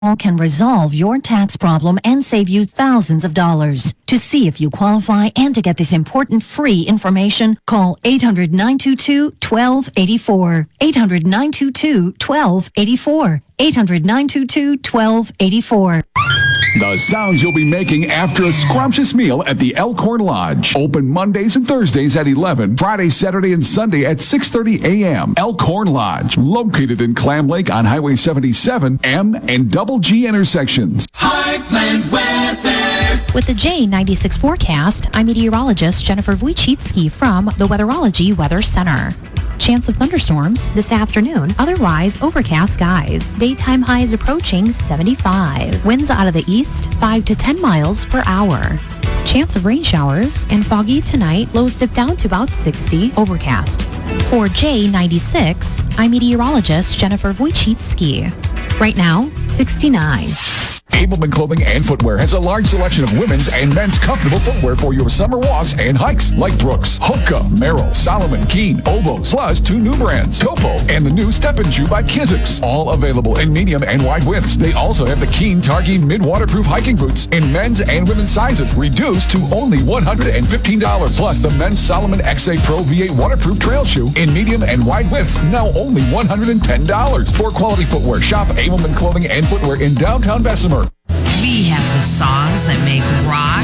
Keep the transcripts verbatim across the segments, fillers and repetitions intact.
can resolve your tax problem and save you thousands of dollars. To see if you qualify and to get this important free information, call eight hundred, nine two two, one two eight four. eight hundred, nine two two, one two eight four. eight hundred, nine two two, one two eight four. The sounds you'll be making after a scrumptious meal at the Elkhorn Lodge. Open Mondays and Thursdays at eleven, Friday, Saturday, and Sunday at six thirty a.m. Elkhorn Lodge, located in Clam Lake on Highway seventy-seven, M and Double G intersections. Heartland Weather. With the J ninety-six forecast, I'm meteorologist Jennifer Wojcicki from the Weatherology Weather Center. Chance of thunderstorms this afternoon, otherwise overcast skies. Daytime highs approaching seventy-five. Winds out of the east, five to ten miles per hour. Chance of rain showers and foggy tonight, lows dip down to about sixty, overcast. For J ninety-six, I'm meteorologist Jennifer Wojcicki. Right now, sixty-nine. Abelman Clothing and Footwear has a large selection of women's and men's comfortable footwear for your summer walks and hikes, like Brooks, Hoka, Merrill, Solomon, Keen, Obos, plus two new brands, Topo and the new Step-In Shoe by Kizik's. All available in medium and wide widths. They also have the Keen Targhee mid-waterproof hiking boots in men's and women's sizes, reduced to only one hundred fifteen dollars. Plus the men's Solomon X A Pro V eight waterproof trail shoe in medium and wide widths, now only one hundred ten dollars. For quality footwear, shop Abelman Clothing and Footwear in downtown Bessemer. We have the songs that make rock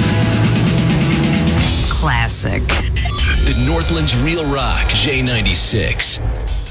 classic. The Northland's Real Rock, J ninety-six.